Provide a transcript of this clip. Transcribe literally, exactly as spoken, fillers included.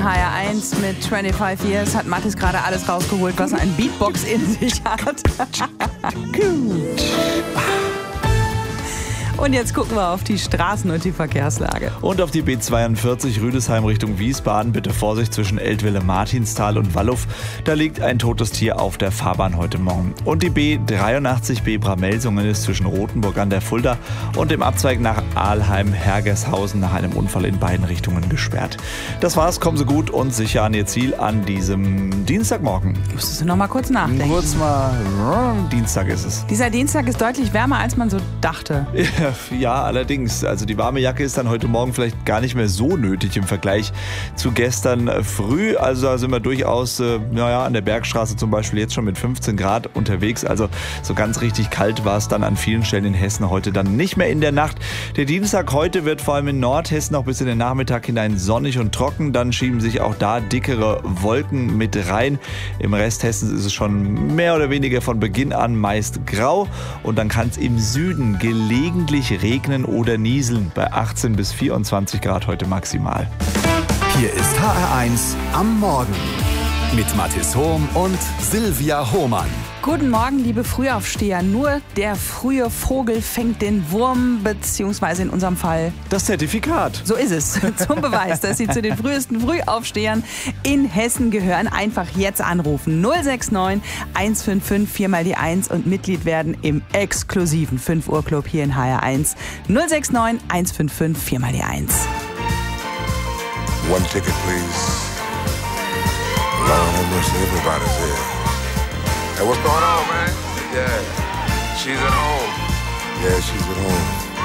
H R eins mit fünfundzwanzig Years hat Mathis gerade alles rausgeholt, was ein Beatbox in sich hat. Und jetzt gucken wir auf die Straßen und die Verkehrslage. Und auf die B zweiundvierzig Rüdesheim Richtung Wiesbaden. Bitte Vorsicht zwischen Eltville, Martinsthal und Walluff. Da liegt ein totes Tier auf der Fahrbahn heute Morgen. Und die B dreiundachtzig Bebra-Melsungen ist zwischen Rothenburg an der Fulda und dem Abzweig nach Aalheim-Hergershausen nach einem Unfall in beiden Richtungen gesperrt. Das war's. Kommen Sie gut und sicher an Ihr Ziel an diesem Dienstagmorgen. Müsstest du noch mal kurz nachdenken. Kurz mal, Dienstag ist es. Dieser Dienstag ist deutlich wärmer, als man so dachte. Ja, allerdings. Also die warme Jacke ist dann heute Morgen vielleicht gar nicht mehr so nötig im Vergleich zu gestern früh. Also da sind wir durchaus, äh, naja, an der Bergstraße zum Beispiel jetzt schon mit fünfzehn Grad unterwegs. Also so ganz richtig kalt war es dann an vielen Stellen in Hessen heute dann nicht mehr in der Nacht. Der Dienstag heute wird vor allem in Nordhessen noch bis in den Nachmittag hinein sonnig und trocken. Dann schieben sich auch da dickere Wolken mit rein. Im Rest Hessens ist es schon mehr oder weniger von Beginn an meist grau. Und dann kann es im Süden gelegentlich regnen oder nieseln bei achtzehn bis vierundzwanzig Grad heute maximal. Hier ist H R eins am Morgen mit Mathis Hohm und Silvia Hohmann. Guten Morgen, liebe Frühaufsteher. Nur der frühe Vogel fängt den Wurm, beziehungsweise in unserem Fall das Zertifikat. So ist es. Zum Beweis, dass Sie zu den frühesten Frühaufstehern in Hessen gehören. Einfach jetzt anrufen. null sechs neun eins fünf fünf vier mal die eins und Mitglied werden im exklusiven fünf Uhr Club hier in H R eins. null sechs neun eins fünf fünf vier mal die eins. One ticket, please. Lord have mercy, everybody's here. Hey, what's going on, man? Yeah, she's at home. Yeah, she's at home.